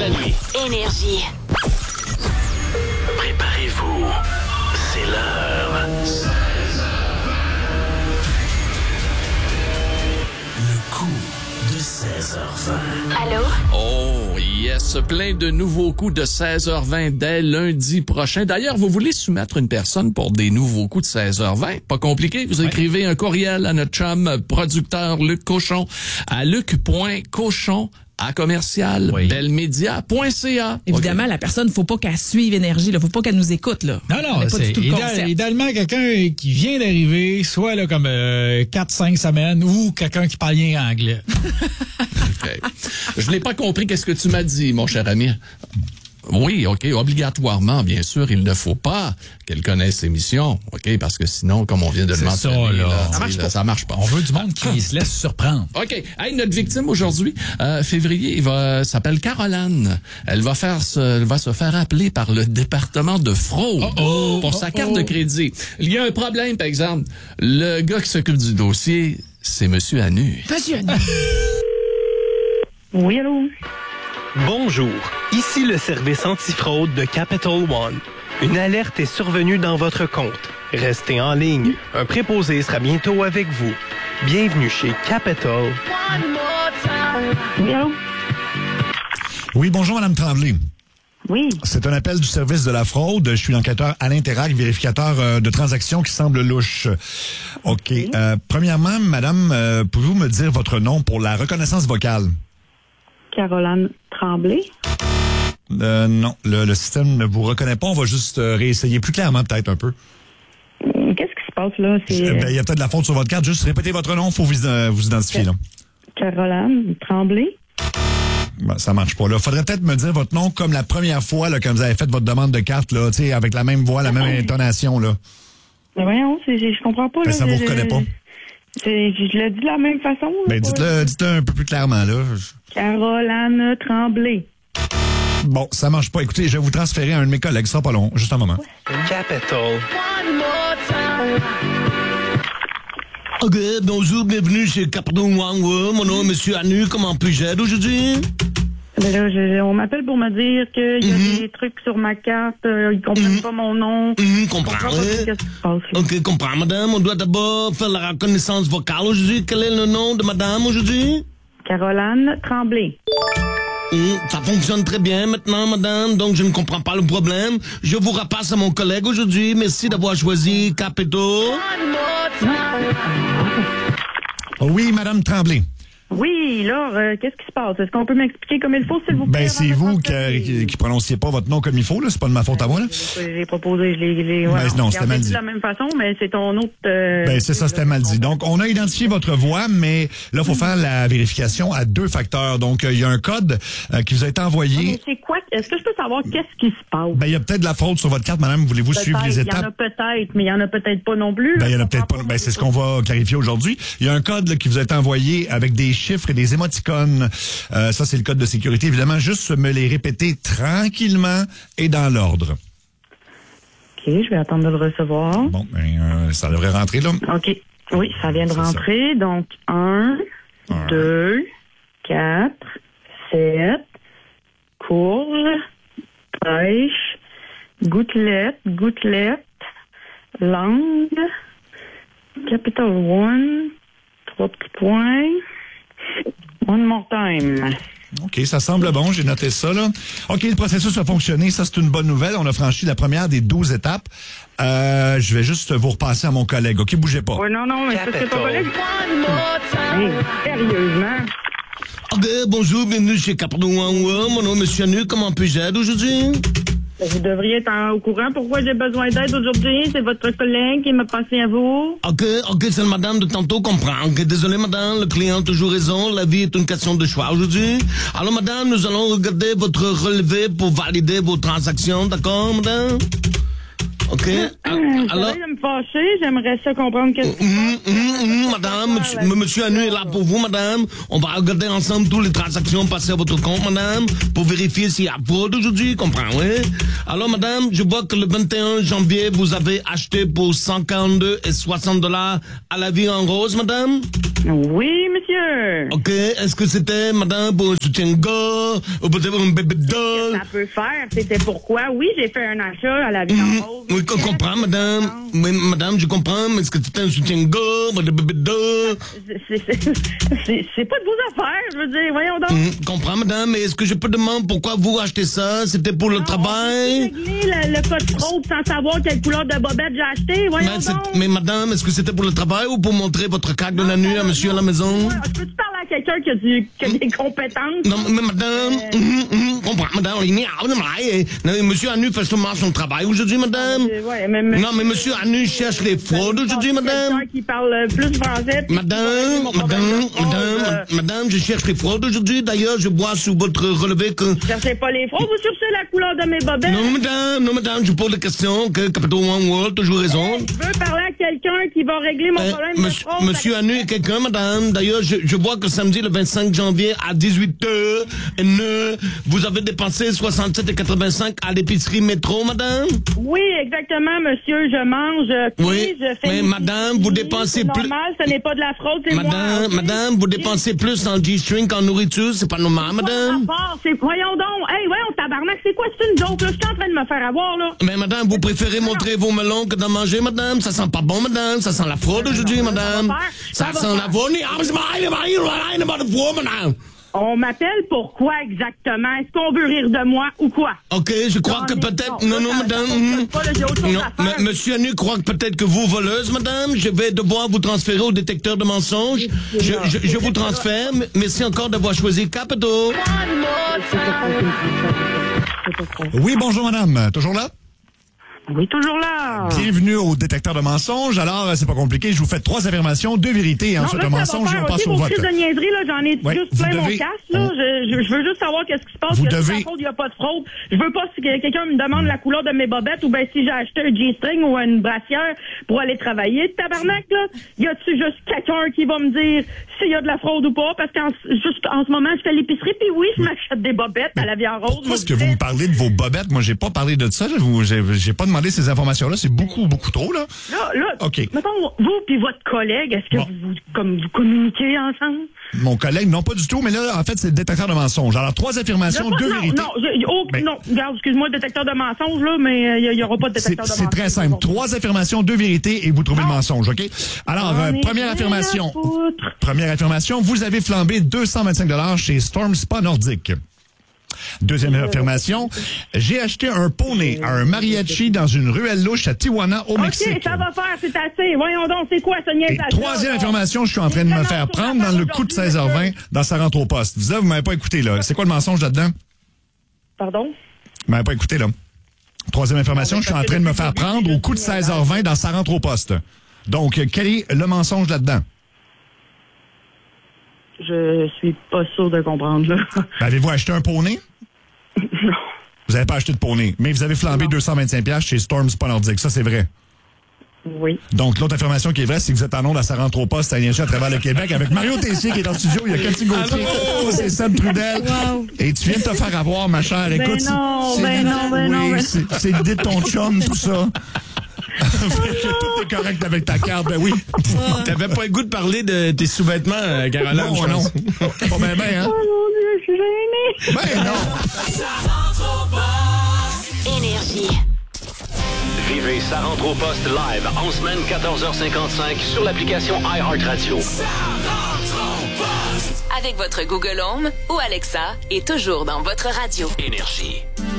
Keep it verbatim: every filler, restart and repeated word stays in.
la nuit. Énergie. Préparez-vous. C'est l'heure. Le coup de seize heures vingt. Allô? Oh, yes, plein de nouveaux coups de seize heures vingt dès lundi prochain. D'ailleurs, vous voulez soumettre une personne pour des nouveaux coups de seize heures vingt? Pas compliqué, vous écrivez un courriel à notre chum producteur Luc Cochon à luc.cochon à commercial Oui. belmedia point c a. Évidemment, la personne, faut pas qu'elle suive Énergie, là. Faut pas qu'elle nous écoute, là. Non, On non, est pas c'est du tout le idéal- concept. idéalement quelqu'un qui vient d'arriver, soit là comme euh, quatre cinq semaines, ou quelqu'un qui parle bien anglais. OK. Je n'ai pas compris qu'est-ce que tu m'as dit, mon cher ami. Oui, OK, obligatoirement, bien sûr, il ne faut pas qu'elle connaisse l'émission, OK, parce que sinon, comme on vient de le C'est mentionner, ça, là. là, Ça tu marche sais, pas. là, ça marche pas. On veut du monde qui se laisse surprendre. OK. Hey, notre victime aujourd'hui, euh, février, il va s'appelle Caroline. Elle va faire se, elle va se faire appeler par le département de fraude Oh, oh, pour sa oh, carte oh. de crédit. Il y a un problème, par exemple. Le gars qui s'occupe du dossier, c'est Monsieur Anu. Monsieur, Oui, allô? Bonjour, ici le service antifraude de Capital One. Une alerte est survenue dans votre compte. Restez en ligne. Un préposé sera bientôt avec vous. Bienvenue chez Capital. Oui, allô? Oui, bonjour, Madame Tremblay. Oui. C'est un appel du service de la fraude. Je suis l'enquêteur Alain Terrac, vérificateur euh, de transactions qui semblent louches. OK. Euh, premièrement, Madame, euh, pouvez-vous me dire votre nom pour la reconnaissance vocale? Caroline Tremblay. Euh, non, le, le système ne vous reconnaît pas. On va juste euh, réessayer plus clairement, peut-être un peu. Qu'est-ce qui se passe là? C'est Euh, ben, il y a peut-être de la faute sur votre carte. Juste répétez votre nom. Il faut vous, euh, vous identifier. Là. Caroline Tremblay. Ben, ça marche pas. Là, faudrait peut-être me dire votre nom comme la première fois là, quand vous avez fait votre demande de carte, là, tu sais, avec la même voix, la même intonation. Là. Mais voyons, c'est, c'est- je comprends pas. Ben, Là, ça vous je, reconnaît pas. c'est- je l'ai dit de la même façon. là, Ben, pas- dites-le, dites-le un peu plus clairement. Là. Caroline Tremblay. Bon, ça marche pas. Écoutez, je vais vous transférer à un de mes collègues. Ce sera pas long. Juste un moment. Capital. Ok, bonjour, bienvenue chez Capital One. Ouais, mon nom est Monsieur Anu, comment puis-je aider aujourd'hui? Ben là, je- on m'appelle pour me dire qu'il y a Mhm. des trucs sur ma carte, euh, ils comprennent Mhm. pas mon nom. Hum, Je comprends, comprends pas ouais. qu'est-ce qui se passe là. Ok, comprends, madame. On doit d'abord faire la reconnaissance vocale aujourd'hui. Quel est le nom de madame aujourd'hui? Caroline Tremblay. Hum, ça fonctionne très bien maintenant, madame, donc je ne comprends pas le problème. Je vous repasse à mon collègue aujourd'hui. Merci d'avoir choisi Capital. Oh, oui, Madame Tremblay. Oui, là, euh, qu'est-ce qui se passe? Est-ce qu'on peut m'expliquer comme il faut, s'il vous plaît? Ben, avant c'est de vous transférer? qui, qui prononciez pas votre nom comme il faut, là. C'est pas de ma faute à moi, là. J'ai j'ai proposé, je l'ai... je l'ai- ouais, Ben, non, on c'était regardait mal de dit. la même façon, mais c'est ton autre... euh, Ben, c'est ça, c'était mal dit. Donc, on a identifié votre voix, mais là, il faut faire la vérification à deux facteurs. Donc, euh, il y a un code euh, qui vous a été Mais envoyé. c'est quoi? Est-ce que je peux savoir qu'est-ce qui se passe? Ben, il y a peut-être de la fraude sur votre carte, madame. Voulez-vous suivre Peut-être, les il y en a étapes? peut-être, mais il y en a peut-être pas non plus. Ben, il y en a Je peut-être pas. comprends Ben, c'est ce qu'on va clarifier aujourd'hui. Il y a un code là, qui vous a été envoyé avec des chiffres et des émoticônes. Euh, ça, c'est le code de sécurité. Évidemment, juste me les répéter tranquillement et dans l'ordre. OK, je vais attendre de le recevoir. Bon, ben, euh, ça devrait rentrer, là. OK. Oui, ça vient de C'est ça. rentrer. Donc, un, Un. deux, quatre, sept, courge, pêche, gouttelette, gouttelette, langue, Capital One, trois petits points, one more time. OK, ça semble bon. J'ai noté ça, là. OK, le processus a fonctionné. Ça, c'est une bonne nouvelle. On a franchi la première des douze étapes. Euh, je vais juste vous repasser à mon collègue. OK, bougez pas. Oui, non, non, mais c'est parce que ton Capital. collègue... Hey, sérieusement? Ok, bonjour, bienvenue chez Capital One. Ouais, mon nom est Monsieur Anu, comment puis-je aider aujourd'hui? Vous devriez être en- au courant pourquoi j'ai besoin d'aide aujourd'hui. C'est votre collègue qui m'a passé à vous. Ok, ok, c'est le madame de tantôt comprend. Ok, désolé madame, le client a toujours raison, la vie est une question de choix aujourd'hui. Alors madame, nous allons regarder votre relevé pour valider vos transactions, d'accord madame? Ok, Alors, alors... de me fâcher, j'aimerais ça comprendre qu'est-ce qui Hum, hum, hum, madame, monsieur, monsieur Anu est là pour vous, madame. On va regarder ensemble toutes les transactions passées à votre compte, madame, pour vérifier s'il y a fraude aujourd'hui, comprends, oui? Alors, madame, je vois que le vingt et un janvier, vous avez acheté pour cent quarante-deux et soixante dollars à la vie en rose, madame? Oui, monsieur monsieur. OK. Est-ce que c'était, madame, pour un soutien-gars ou peut-être un bébé doll? Ça peut faire. C'était pourquoi? Oui, j'ai fait un achat à la vie Mhm. en rose. Oui, je comprends, madame. Oui, madame, je comprends, mais est-ce que c'était un soutien-gars ou un bébé doll? C'est, c'est, c'est, c'est pas de vos affaires, je veux dire. Voyons donc. Mhm, je comprends, madame, mais est-ce que je peux demander pourquoi vous achetez ça? C'était pour le Non, travail? on peut régler le, le code fraude sans savoir quelle couleur de bobette j'ai acheté. Voyons Mais, c'est- donc. mais madame, est-ce que c'était pour le travail ou pour montrer votre carte de la nuit à monsieur à la maison? Ouais, peux-tu parler à quelqu'un qui a, du, qui a des compétences? Non, mais madame, Euh. hum, hum, comprends, madame, on est né à- Non, mais monsieur Anu fait sûrement son travail aujourd'hui, madame. Euh, ouais, mais, mais- Non, mais monsieur Anu cherche les fraudes aujourd'hui, madame. Quelqu'un qui parle plus français. puis qui va Madame, régler mon problème madame, de fraude, madame, euh, madame, je cherche les fraudes aujourd'hui. D'ailleurs, je vois sous votre relevé que... Cherchez pas les fraudes, vous cherchez la couleur de mes bobettes. Non, madame, non, madame, je pose la question que Capital One World, toujours raison. Je veux parler à quelqu'un qui va régler mon Euh, problème de monsieur, fraude. monsieur Anu est quelqu'un, madame. D'ailleurs, je, je vois que samedi, le vingt-cinq janvier, à dix-huit heures, vous avez dépensé soixante-sept virgule quatre-vingt-cinq à l'épicerie métro, madame. Oui, exactement, monsieur. Je mange, je prie, Oui, je fais... mais mes madame, petits vous billets, dépensez c'est plus- normal, ce n'est pas de la fraude, c'est moi. Madame, ok? madame, vous dépensez plus en G-string qu'en nourriture, c'est pas normal, madame. Pas rapport, c'est... Voyons donc. Hey, voyons, tabarnak, c'est quoi? C'est une joke, là? Je suis en train de me faire avoir, là. Mais madame, vous préférez montrer vos melons que d'en manger, madame? Ça sent pas bon, madame. Ça sent la fraude aujourd'hui, ça madame. va faire, Ça ça va sent la faire. fraude. Ah, mais c'est pas rien, pas rien, rien, pas de fraude, madame. On m'appelle pourquoi exactement? Est-ce qu'on veut rire de moi ou quoi? OK, je crois Non, que mais peut-être... non, Non, non, ça- ça madame. fonctionne mhm. pas, là, j'ai autre chose Non, à faire. m- monsieur Anu croit que peut-être que vous, voleuse, madame, je vais devoir vous transférer au détecteur de mensonges. Je, je, je vous transfère. M- Merci encore d'avoir choisi Capital. Oui, bonjour madame. Toujours là? Oui, toujours là. Bienvenue au détecteur de mensonges. Alors, euh, c'est pas compliqué. Je vous fais trois affirmations, deux vérités et Non, ensuite là, un ça va mensonge et faire, on passe ok, au vos vote. crises de niaiserie, là, j'en ai Ouais, juste vous plein mon devez- casque, là. on- Je, je, je veux juste savoir qu'est-ce qui se passe. Vous Il y a devez- pas de fraude, il n'y a pas de fraude. Je veux pas que quelqu'un me demande la couleur de mes bobettes ou ben si j'ai acheté un G-string ou une brassière pour aller travailler. Tabarnak, là. Y a-tu juste quelqu'un qui va me dire s'il y a de la fraude ou pas? Parce qu'en juste en ce moment, je fais l'épicerie, puis oui, je m'achète des bobettes à la viande rose. Pourquoi est-ce que vous me parlez de vos bobettes? Moi, j'ai pas parlé de ça. Là. Vous, j'ai, j'ai pas demandé ces informations-là. C'est beaucoup, beaucoup trop, là. Là, là, OK. mettons, vous puis votre collègue, est-ce que Bon. vous, comme, vous communiquez ensemble? Mon collègue, non, pas du tout, mais là, en fait, c'est le détecteur de mensonges. Alors, trois affirmations, Là, pas- deux non, vérités. non, j'ai- oh, Ben- non, regarde, excuse-moi, détecteur de mensonges, là, mais il n'y aura pas de C'est, détecteur de c'est mensonges. très simple. Trois affirmations, deux vérités et vous trouvez Non. le mensonge, OK? Alors, euh, On est première rien affirmation. à foutre. Première affirmation, vous avez flambé deux cent vingt-cinq dollars chez Storm Spa Nordique. Deuxième affirmation, j'ai acheté un poney à un mariachi dans une ruelle louche à Tijuana, au Mexique. OK, ça va faire, c'est assez. Voyons donc, c'est quoi ce Et niaisage? troisième affirmation, je suis en train de me faire prendre dans le coup de seize heures vingt dans sa rentre au poste. Vous, là, vous m'avez pas écouté, là. C'est quoi le mensonge là-dedans? Pardon? Vous m'avez pas écouté, là. Troisième information, je suis en train de me faire prendre au coup de seize heures vingt dans sa rentre au poste. Donc, quel est le mensonge là-dedans? Je suis pas sûr de comprendre, là. Ben, avez-vous acheté un poney? Non. Vous n'avez pas acheté de poney, mais vous avez flambé deux cent vingt-cinq dollars chez Storm Spa Nordique. Ça, c'est vrai. Oui. Donc, l'autre affirmation qui est vraie, c'est que vous êtes en onde à sa rentre au poste à Énergie à travers le Québec avec Mario Tessier qui est en studio. Il y a Cathy Gauthier. C'est Seb Trudel. Wow. Et tu viens de te faire avoir, ma chère. Écoute, non, c'est- ben non, ben oui, non, ben- c'est- c'est l'idée de ton chum, tout ça. Fait que tout est correct avec ta carte, ben oui. T'avais pas le goût de parler de tes sous-vêtements, euh, Caroline, Non, je non. pense. Pas bien, ben, hein? Oh mon Dieu, je suis gênée. Ben non. Énergie. Vivez Ça rentre au poste live en semaine quatorze heures cinquante-cinq sur l'application iHeartRadio. Avec votre Google Home ou Alexa et toujours dans votre radio. Énergie.